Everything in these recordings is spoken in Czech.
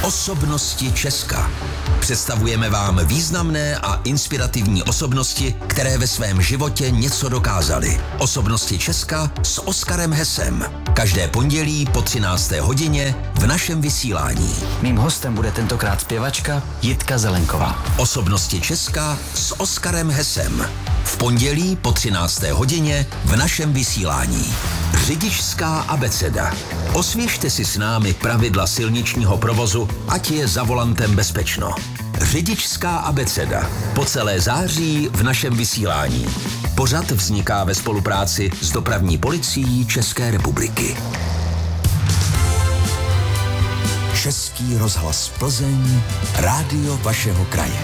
Osobnosti Česka. Představujeme vám významné a inspirativní osobnosti, které ve svém životě něco dokázaly. Osobnosti Česka s Oskarem Hesem. Každé pondělí po 13. hodině v našem vysílání. Mým hostem bude tentokrát zpěvačka Jitka Zelenková. Osobnosti Česka s Oskarem Hesem. V pondělí po 13. hodině v našem vysílání. Řidičská abeceda. Osvěžte si s námi pravidla silničního provozu, ať je za volantem bezpečno. Řidičská abeceda. Po celé září v našem vysílání. Pořad vzniká ve spolupráci s Dopravní policií České republiky. Český rozhlas Plzeň, rádio vašeho kraje.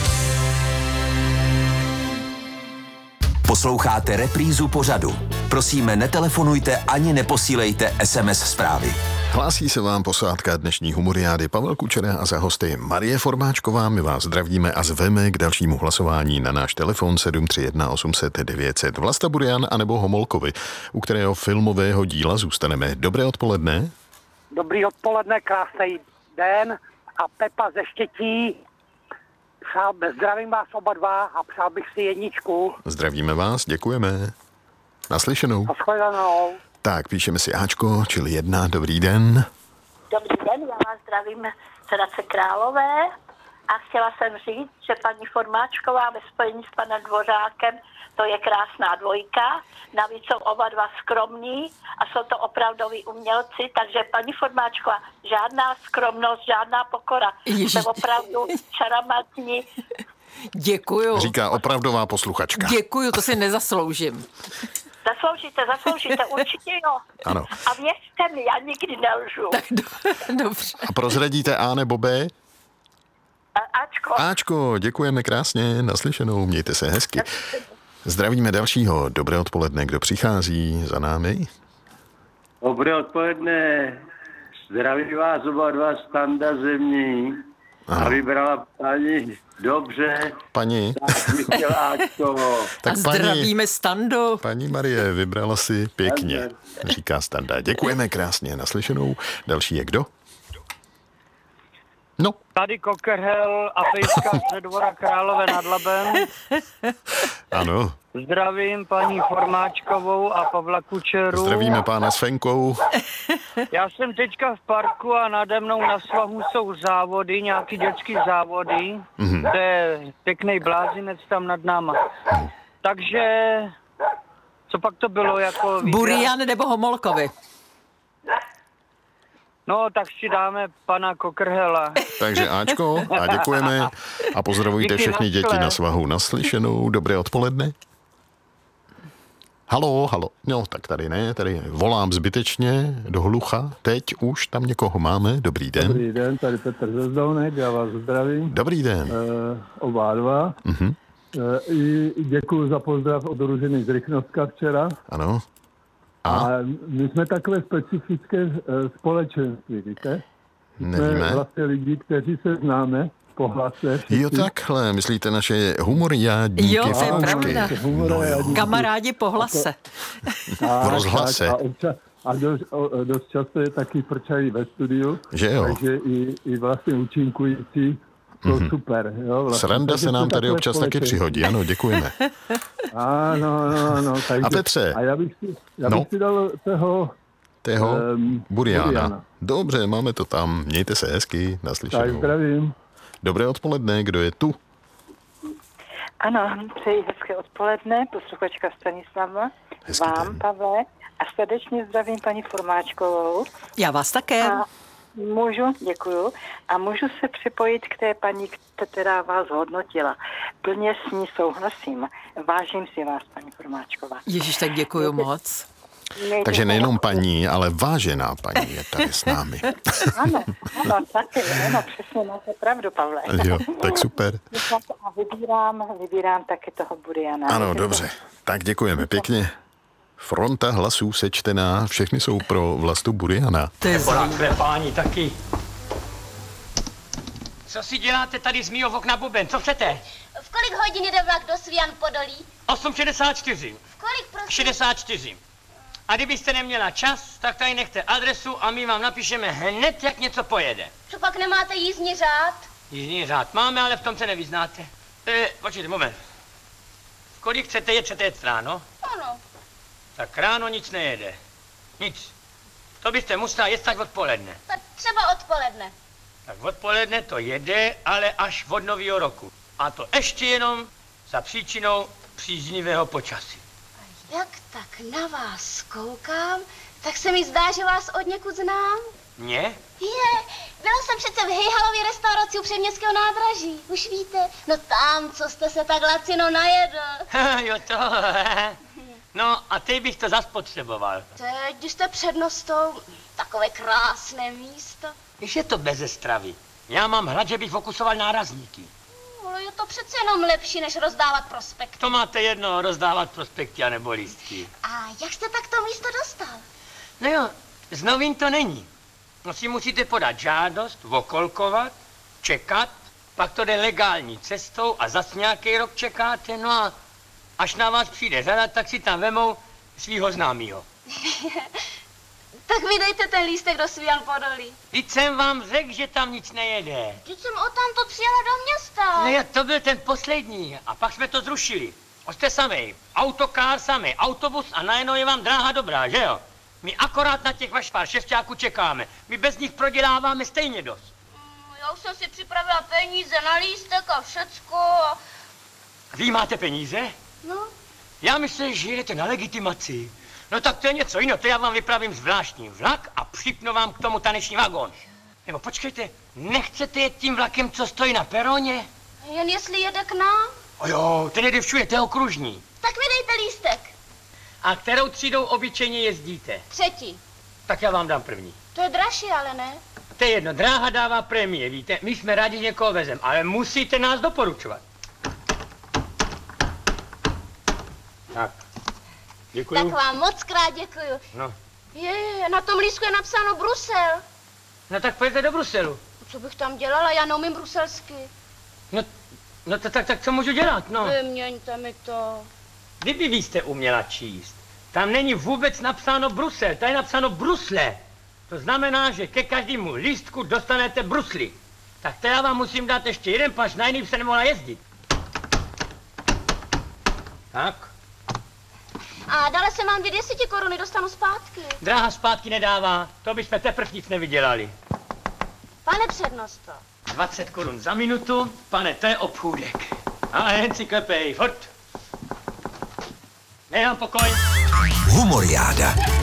Posloucháte reprízu pořadu. Prosíme, netelefonujte ani neposílejte SMS zprávy. Hlásí se vám posádka dnešní humoriády Pavel Kučera a za hosty Marie Formáčková. My vás zdravíme a zveme k dalšímu hlasování na náš telefon 731 800 900. Vlasta Burian anebo Homolkovi, u kterého filmového díla zůstaneme. Dobré odpoledne. Dobrý odpoledne, krásný den a Pepa ze Štětí. Zdravím vás oba dva a přál bych si jedničku. Zdravíme vás, děkujeme. Naslyšenou. Nashledanou. Tak, píšeme si Ačko, čili 1, dobrý den. Dobrý den, já vás zdravím z Hradce Králové a chtěla jsem říct, že paní Formáčková ve spojení s panem Dvořákem, to je krásná dvojka, navíc jsou oba dva skromní a jsou to opravdoví umělci, takže paní Formáčková, žádná skromnost, žádná pokora, jste opravdu šarmantní. Děkuju. Říká opravdová posluchačka. Děkuju, to si nezasloužím. Zasloužíte, určitě jo. Ano. A věřte mi, já nikdy nelžu. Tak dobře. A prozradíte A nebo B? Ačko. Ačko, děkujeme krásně, naslyšenou, mějte se hezky. Zdravíme dalšího, dobré odpoledne, kdo přichází za námi? Dobré odpoledne, zdravím vás oba dva, Standa Zemní. A vybrala paní dobře. Paní. Tak a zdravíme Stando. Paní Marie, vybrala si pěkně, říká Standa. Děkujeme krásně, naslyšenou. Další je kdo? No. Tady Kokerhel a Pejska ze Dvora Králové nad Labem. Ano. Zdravím paní Formáčkovou a Pavla Kučeru. Zdravíme pána s Fenkou. Já jsem teďka v parku a nade mnou na svahu jsou závody, nějaký dětský závody. To je pěkný blázinec tam nad náma. Takže, co pak to bylo jako... Burian nebo Homolkovi? No, tak si dáme pana Kokrhela. Takže Ačko, a děkujeme a pozdravujte všechny děti na svahu. Naslyšenou, dobré odpoledne. Halo. No, tak tady ne, tady volám zbytečně do hlucha. Teď už tam někoho máme. Dobrý den. Dobrý den, tady Petr ze Zdounek, já vás zdravím. Dobrý den. Oba dva. I děkuju za pozdrav od Ružiny z Rychnovska včera. Ano. A my jsme takové specifické společenství, víte? Nevíme. Jsme vlastně lidi, kteří se známe po hlase. Všichni. Jo, takhle, myslíte naše humoriádníky? Jo, to je pravda. No, kamarádi po hlase. V rozhlase. A dost často je taky prčají ve studiu. Že jo? Takže i vlastně účinkující to super. Jo, vlastně. Sranda se nám tady občas taky přihodí, ano, děkujeme. Ano. Takže, a Petře? A já bych si dal toho Buriana. Dobře, máme to tam. Mějte se hezky, naslyšenou. Tak zdravím. Dobré odpoledne, kdo je tu? Ano, přeji hezké odpoledne, posluchačka Stanislava, vám, den. Pavle, a srdečně zdravím paní Formáčkovou. Já vás také. A děkuju. A můžu se připojit k té paní, která vás hodnotila. Plně s ní souhlasím. Vážím si vás, paní Formáčková. Ježiš, tak děkuju moc. Takže nejenom paní, ale vážená paní je tady s námi. Ano, taky, přesně máte pravdu, Pavle. Jo, tak super. A vybírám taky toho Buriana. Ano, dobře. Tak děkujeme pěkně. Fronta hlasů sečtená, všechny jsou pro Vlastu Buriana. To je zajímavé. Páni taky. Co si děláte tady z mýho okna, Buben? Co chcete? V kolik hodin jde vlak do Svijan Podolí? 8:64. V kolik, prosím? 64. A kdybyste neměla čas, tak tady nechte adresu a my vám napíšeme hned, jak něco pojede. Co pak nemáte jízdní řád? Jízdní řád máme, ale v tom se nevyznáte. Počkejte, moment. V kolik chcete jet ráno? Ano. Tak ráno nic nejede. Nic. To byste musela jet tak odpoledne. Tak třeba odpoledne. Tak odpoledne to jede, ale až od nového roku. A to ještě jenom za příčinou příznivého počasí. Jak tak na vás koukám, tak se mi zdá, že vás od někud znám. Mě? Byla jsem přece v Hejhalově restauraci u Předměstského nádraží. Už víte? No tam, co jste se tak lacino najedl. Jo to. No a teď bych to zas potřeboval. Teď, když jste přednostou, takové krásné místo. Když je to beze stravy. Já mám hlad, že bych fokusoval nárazníky. Ale je to přece jenom lepší, než rozdávat prospekty. To máte jedno, rozdávat prospekty anebo lístky. A jak jste tak to místo dostal? No jo, z novin to není. No si musíte podat žádost, okolkovat, čekat, pak to jde legální cestou a zas nějaký rok čekáte, no a až na vás přijde řada, tak si tam vemou svýho známýho. Tak vydejte ten lístek do Svíjan Podolí. Vždyť jsem vám řekl, že tam nic nejede. Vždyť jsem odtamtud přijela do města. Ne, to byl ten poslední a pak jsme to zrušili. Jste samej, autokár samej, autobus a najednou je vám dráha dobrá, že jo? My akorát na těch vaš pár šestáků čekáme. My bez nich proděláváme stejně dost. Já už jsem si připravila peníze na lístek a všecko. Vy máte peníze? No. Já myslím, že jedete na legitimaci. No tak to je něco jiného, to já vám vypravím zvláštní vlak a připnu vám k tomu taneční vagón. Nebo počkejte, nechcete jet tím vlakem, co stojí na peroně? Jen jestli jede k nám? O jo, ten jede všude, to je okružní. Tak vydejte lístek. A kterou třídou obyčejně jezdíte? 3. Tak já vám dám první. To je dražší, ale ne. To je jedno, dráha dává prémie, víte, my jsme rádi někoho vezem, ale musíte nás doporučovat. Tak, děkuju. Tak vám moc krát děkuju. No. Na tom lístku je napsáno Brusel. No tak pojďte do Bruselu. Co bych tam dělala, já neumím bruselsky. No tak co můžu dělat, no? Vyměňte mi to. Kdyby vy jste uměla číst, tam není vůbec napsáno Brusel, tady je napsáno Brusle. To znamená, že ke každému lístku dostanete brusly. Tak to já vám musím dát ještě jeden paš, na jiný se nemohla jezdit. Tak. A dále se mám 10 koruny, dostanu zpátky. Dráha zpátky nedává, to bychom teprv nic nevydělali. Pane přednosto. 20 korun za minutu, pane, to je obchůdek. A jen si klepej, furt. Nechám pokoj. Humoriáda.